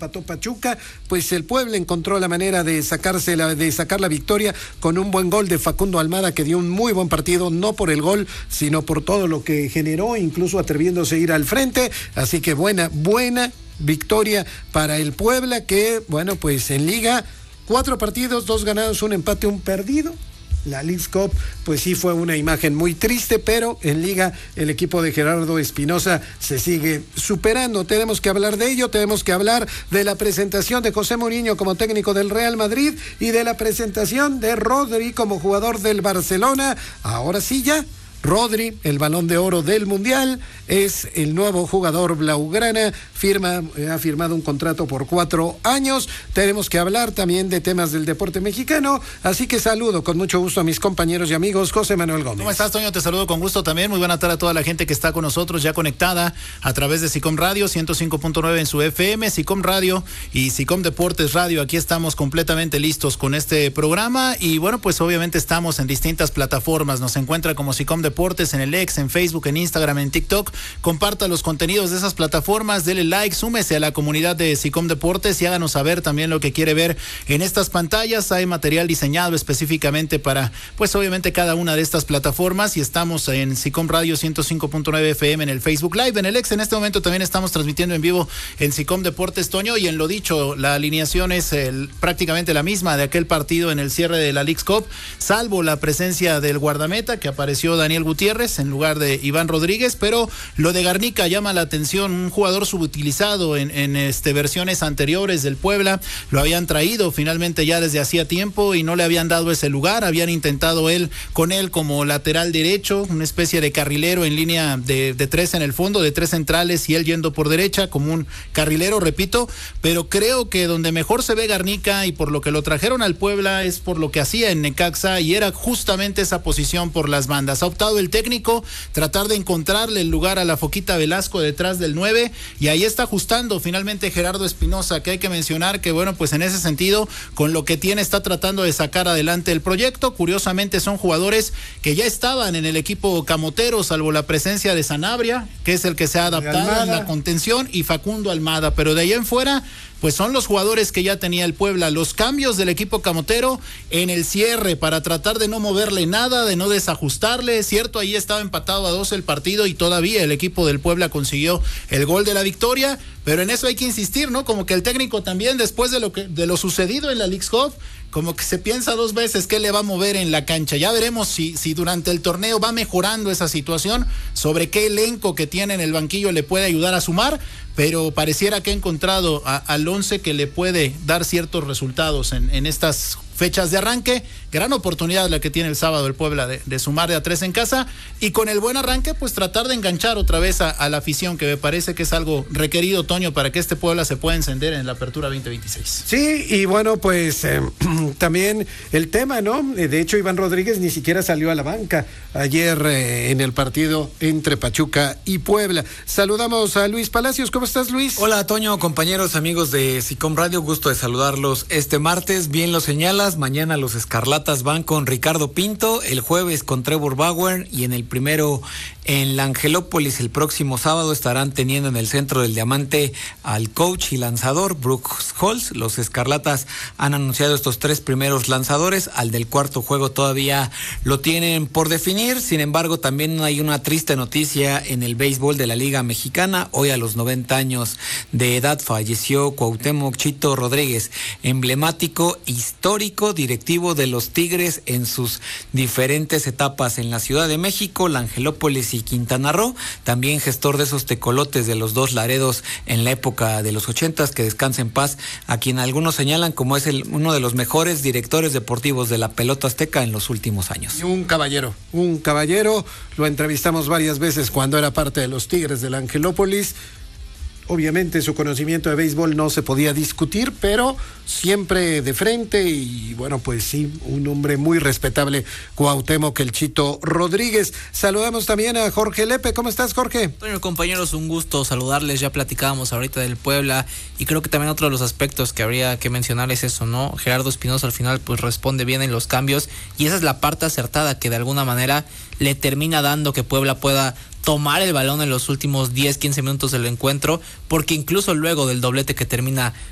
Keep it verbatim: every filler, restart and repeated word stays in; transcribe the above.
empató Pachuca, pues el Puebla encontró la manera de sacarse la, de sacar la victoria con un buen gol de Facundo Almada, que dio un muy buen partido, no por el gol, sino por todo lo que generó, incluso atreviéndose a ir al frente. Así que buena, buena victoria para el Puebla, que, bueno, pues en Liga, cuatro partidos, dos ganados, un empate, un perdido. La Leagues Cup, pues sí fue una imagen muy triste, pero en Liga el equipo de Gerardo Espinoza se sigue superando. Tenemos que hablar de ello, tenemos que hablar de la presentación de José Mourinho como técnico del Real Madrid y de la presentación de Rodri como jugador del Barcelona. Ahora sí ya, Rodri, el Balón de Oro del Mundial, es el nuevo jugador blaugrana, firma, eh, ha firmado un contrato por cuatro años. Tenemos que hablar también de temas del deporte mexicano, así que saludo con mucho gusto a mis compañeros y amigos. José Manuel Gómez. ¿Cómo estás, Toño? Te saludo con gusto también. Muy buena tarde a toda la gente que está con nosotros ya conectada a través de SICOM Radio ciento cinco punto nueve en su F M, SICOM Radio y SICOM Deportes Radio. Aquí estamos completamente listos con este programa y bueno, pues obviamente estamos en distintas plataformas. Nos encuentra como SICOM Deportes en el X, en Facebook, en Instagram, en TikTok. Comparta los contenidos de esas plataformas, dele like, súmese a la comunidad de SICOM Deportes y háganos saber también lo que quiere ver en estas pantallas. Hay material diseñado específicamente para, pues obviamente cada una de estas plataformas y estamos en SICOM Radio ciento cinco punto nueve F M en el Facebook Live, en el X. En este momento también estamos transmitiendo en vivo en SICOM Deportes, Toño, y en lo dicho, la alineación es el, prácticamente la misma de aquel partido en el cierre de la Leagues Cup, salvo la presencia del guardameta que apareció Daniel Gutiérrez en lugar de Iván Rodríguez, pero lo de Garnica llama la atención, un jugador subutilizado en, en este, versiones anteriores del Puebla, lo habían traído finalmente ya desde hacía tiempo y no le habían dado ese lugar, habían intentado él con él como lateral derecho, una especie de carrilero en línea de, de tres en el fondo, de tres centrales y él yendo por derecha como un carrilero, repito, pero creo que donde mejor se ve Garnica y por lo que lo trajeron al Puebla es por lo que hacía en Necaxa y era justamente esa posición por las bandas. Ha optado el técnico tratar de encontrarle el lugar a la Foquita Velasco detrás del nueve y ahí está ajustando finalmente Gerardo Espinoza, que hay que mencionar que bueno, pues en ese sentido con lo que tiene está tratando de sacar adelante el proyecto. Curiosamente son jugadores que ya estaban en el equipo camotero, salvo la presencia de Sanabria, que es el que se ha adaptado en la contención, y Facundo Almada, pero de ahí en fuera pues son los jugadores que ya tenía el Puebla. Los cambios del equipo camotero en el cierre para tratar de no moverle nada, de no desajustarle, cierto, ahí estaba empatado a dos el partido y todavía el equipo del Puebla consiguió el gol de la victoria, pero en eso hay que insistir, ¿no? Como que el técnico también después de lo que de lo sucedido en la Leagues Cup, como que se piensa dos veces qué le va a mover en la cancha. Ya veremos si, si durante el torneo va mejorando esa situación, sobre qué elenco que tiene en el banquillo le puede ayudar a sumar, pero pareciera que ha encontrado a, al once que le puede dar ciertos resultados en, en estas fechas de arranque. Gran oportunidad la que tiene el sábado el Puebla de, de sumar de a tres en casa y con el buen arranque pues tratar de enganchar otra vez a, a la afición, que me parece que es algo requerido, Toño, para que este Puebla se pueda encender en la apertura veinte veintiséis. Sí, y bueno, pues eh, también el tema, ¿no? De hecho, Iván Rodríguez ni siquiera salió a la banca ayer eh, en el partido entre Pachuca y Puebla. Saludamos a Luis Palacios. ¿Cómo estás, Luis? Hola, Toño, compañeros, amigos de SICOM Radio, gusto de saludarlos este martes. Bien lo señalas, mañana los Escarlatas van con Ricardo Pinto, el jueves con Trevor Bauer y en el primero en la Angelópolis el próximo sábado estarán teniendo en el centro del Diamante al coach y lanzador Brooks Holtz. Los Escarlatas han anunciado estos tres primeros lanzadores, al del cuarto juego todavía lo tienen por definir. Sin embargo, también hay una triste noticia en el béisbol de la Liga Mexicana. Hoy a los noventa años de edad falleció Cuauhtémoc Chito Rodríguez, emblemático, histórico directivo de los Tigres en sus diferentes etapas en la Ciudad de México, la Angelópolis y Quintana Roo, también gestor de esos tecolotes de los dos Laredos en la época de los ochentas, que descansa en paz, a quien algunos señalan como es el, uno de los mejores directores deportivos de la pelota azteca en los últimos años. Un caballero, un caballero, lo entrevistamos varias veces cuando era parte de los Tigres de la Angelópolis. Obviamente su conocimiento de béisbol no se podía discutir, pero siempre de frente y bueno, pues sí, un hombre muy respetable, Cuauhtémoc el Chito Rodríguez. Saludamos también a Jorge Lepe. ¿Cómo estás, Jorge? Bueno, compañeros, un gusto saludarles. Ya platicábamos ahorita del Puebla y creo que también otro de los aspectos que habría que mencionar es eso, ¿no? Gerardo Espinoza al final pues responde bien en los cambios y esa es la parte acertada que de alguna manera le termina dando que Puebla pueda tomar el balón en los últimos diez, quince minutos del encuentro, porque incluso luego del doblete que termina